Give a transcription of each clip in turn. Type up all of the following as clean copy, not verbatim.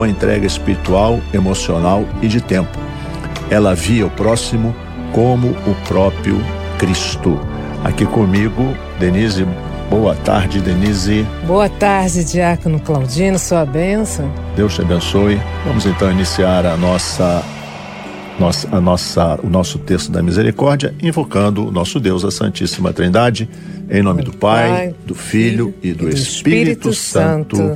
uma entrega espiritual, emocional e de tempo. Ela via o próximo como o próprio Cristo. Aqui comigo, Denise. Boa tarde, Denise. Boa tarde, Diácono Claudino, sua bênção. Deus te abençoe. Vamos então iniciar o nosso texto da misericórdia, invocando o nosso Deus, a Santíssima Trindade, em nome do Pai, do Filho e do Espírito Santo.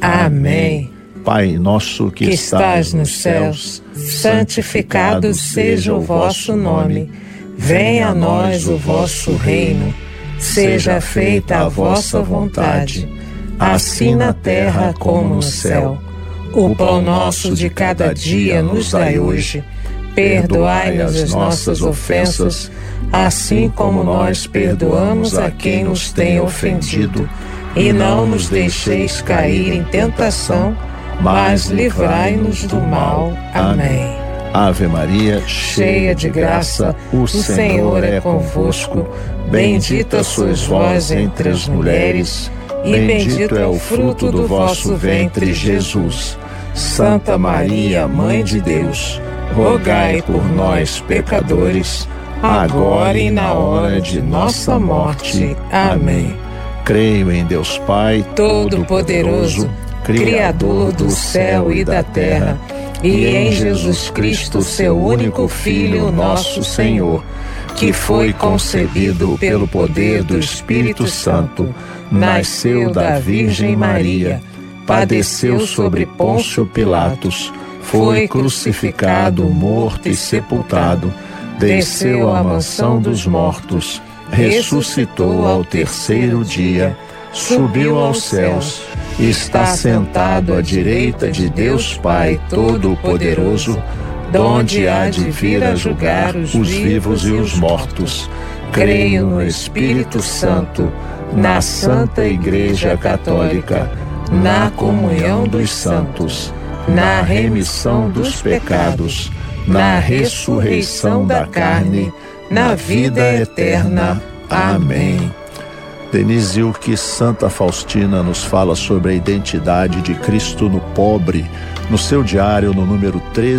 Amém. Pai nosso que estás nos céus, santificado seja o vosso nome. Venha a nós o vosso reino. Seja feita a vossa vontade, assim na terra como no céu. O pão nosso de cada dia nos dai hoje. Perdoai-nos as nossas ofensas, assim como nós perdoamos a quem nos tem ofendido. E não nos deixeis cair em tentação, mas livrai-nos do mal. Amém. Ave Maria, cheia de graça, o Senhor é convosco. Bendita sois vós entre as mulheres, e bendito é o fruto do vosso ventre, Jesus. Santa Maria, Mãe de Deus, rogai por nós, pecadores, agora e na hora de nossa morte. Amém. Creio em Deus Pai, Todo-Poderoso, Criador do céu e da terra, e em Jesus Cristo, seu único Filho, nosso Senhor, que foi concebido pelo poder do Espírito Santo, nasceu da Virgem Maria, padeceu sobre Pôncio Pilatos, foi crucificado, morto e sepultado, desceu à mansão dos mortos, ressuscitou ao terceiro dia, subiu aos céus, está sentado à direita de Deus Pai Todo-Poderoso, donde há de vir a julgar os vivos e os mortos. Creio no Espírito Santo, na Santa Igreja Católica, na comunhão dos santos, na remissão dos pecados, na ressurreição da carne, na vida eterna. Amém. Denise, o que Santa Faustina nos fala sobre a identidade de Cristo no pobre, no seu diário no número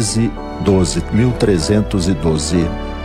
1312.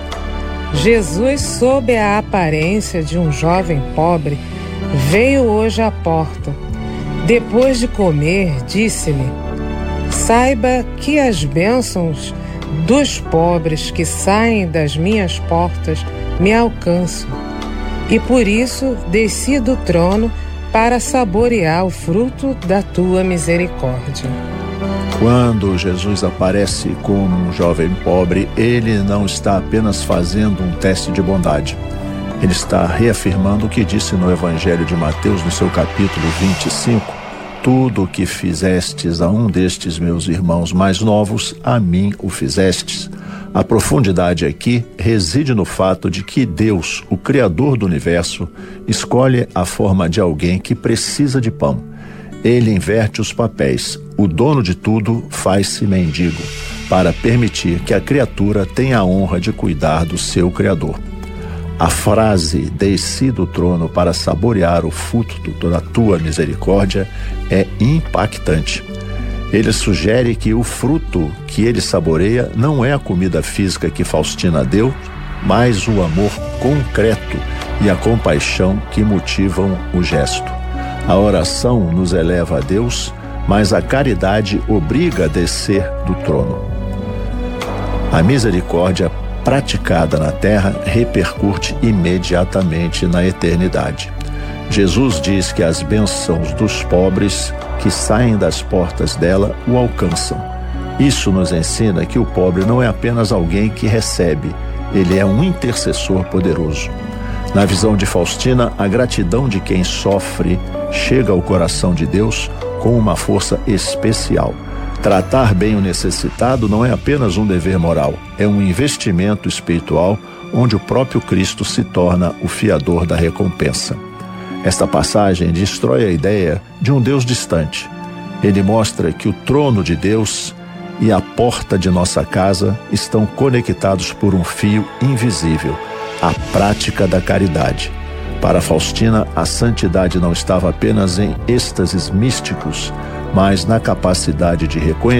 Jesus, sob a aparência de um jovem pobre, veio hoje à porta. Depois de comer, disse-lhe: saiba que as bênçãos dos pobres que saem das minhas portas me alcançam. E por isso desci do trono para saborear o fruto da tua misericórdia. Quando Jesus aparece como um jovem pobre, ele não está apenas fazendo um teste de bondade. Ele está reafirmando o que disse no Evangelho de Mateus, no seu capítulo 25: tudo o que fizestes a um destes meus irmãos mais novos, a mim o fizestes. A profundidade aqui reside no fato de que Deus, o Criador do universo, escolhe a forma de alguém que precisa de pão. Ele inverte os papéis. O dono de tudo faz-se mendigo, para permitir que a criatura tenha a honra de cuidar do seu Criador. A frase "desci do trono para saborear o fruto da tua misericórdia" é impactante. Ele sugere que o fruto que ele saboreia não é a comida física que Faustina deu, mas o amor concreto e a compaixão que motivam o gesto. A oração nos eleva a Deus, mas a caridade obriga a descer do trono. A misericórdia praticada na terra repercute imediatamente na eternidade. Jesus diz que as bênçãos dos pobres que saem das portas dela o alcançam. Isso nos ensina que o pobre não é apenas alguém que recebe, ele é um intercessor poderoso. Na visão de Faustina, a gratidão de quem sofre chega ao coração de Deus com uma força especial. Tratar bem o necessitado não é apenas um dever moral, é um investimento espiritual onde o próprio Cristo se torna o fiador da recompensa. Esta passagem destrói a ideia de um Deus distante. Ele mostra que o trono de Deus e a porta de nossa casa estão conectados por um fio invisível, a prática da caridade. Para Faustina, a santidade não estava apenas em êxtases místicos, mas na capacidade de reconhecer